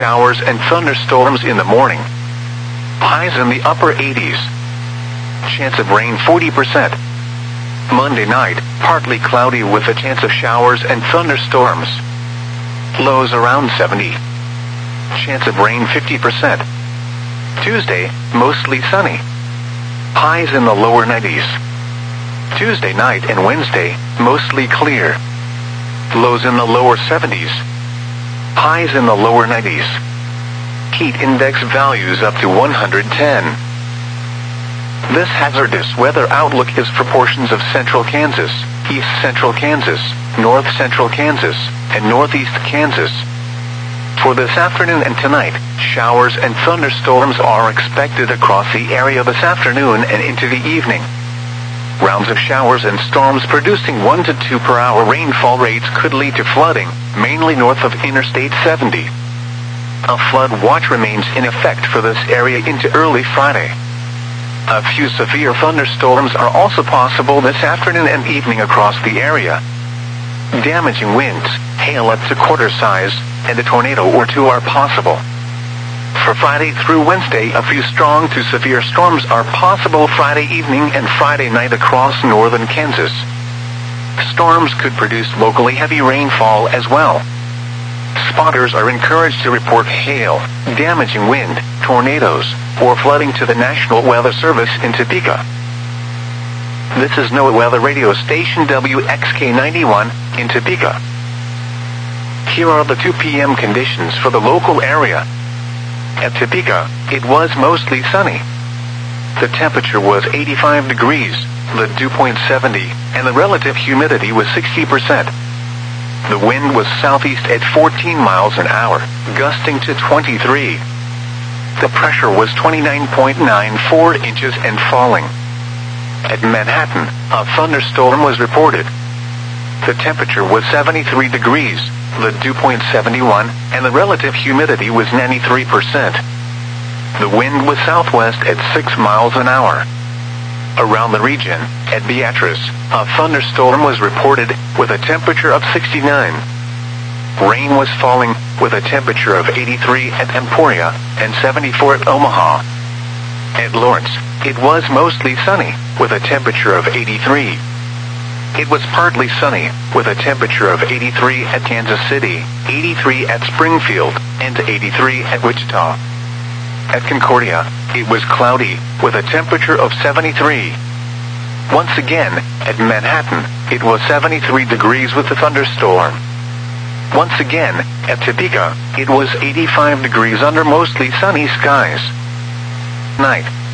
Showers and thunderstorms in the morning. Highs in the upper 80s. Chance of rain 40%. Monday night, partly cloudy with a chance of showers and thunderstorms. Lows around 70. Chance of rain 50%. Tuesday, mostly sunny. Highs in the lower 90s. Tuesday night and Wednesday, mostly clear. Lows in the lower 70s. Highs in the lower 90s. Heat index values up to 110. This hazardous weather outlook is for portions of central Kansas, east central Kansas, north central Kansas, and northeast Kansas. For this afternoon and tonight, showers and thunderstorms are expected across the area this afternoon and into the evening. Rounds of showers and storms producing 1 to 2 per hour rainfall rates could lead to flooding, mainly north of Interstate 70. A flood watch remains in effect for this area into early Friday. A few severe thunderstorms are also possible this afternoon and evening across the area. Damaging winds, hail up to quarter size, and a tornado or two are possible. For Friday through Wednesday, a few strong to severe storms are possible Friday evening and Friday night across northern Kansas. Storms could produce locally heavy rainfall as well. Spotters are encouraged to report hail, damaging wind, tornadoes, or flooding to the National Weather Service in Topeka. This is NOAA Weather Radio Station WXK91 in Topeka. Here are the 2 p.m. conditions for the local area. At Topeka, it was mostly sunny. The temperature was 85 degrees, the dew point 70, and the relative humidity was 60%. The wind was southeast at 14 miles an hour, gusting to 23. The pressure was 29.94 inches and falling. At Manhattan, a thunderstorm was reported. The temperature was 73 degrees, the dew point 71, and the relative humidity was 93%. The wind was southwest at 6 miles an hour. Around the region, at Beatrice, a thunderstorm was reported with a temperature of 69. Rain was falling with a temperature of 83 at Emporia and 74 at Omaha. At Lawrence, it was mostly sunny with a temperature of 83. It was partly sunny, with a temperature of 83 at Kansas City, 83 at Springfield, and 83 at Wichita. At Concordia, it was cloudy, with a temperature of 73. Once again, at Manhattan, it was 73 degrees with a thunderstorm. Once again, at Topeka, it was 85 degrees under mostly sunny skies. Night.